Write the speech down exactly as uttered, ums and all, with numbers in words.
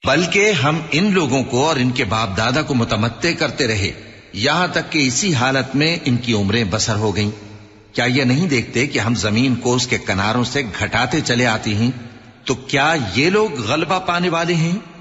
बल्कि हम इन लोगों को और इनके बाप दादा को मुतमत्ते करते रहे, यहां तक कि इसी हालत में इनकी उम्रें बसर हो गईं। क्या ये नहीं देखते कि हम जमीन को उसके किनारों से घटाते चले आते हैं? तो क्या ये लोग गलबा पाने वाले हैं?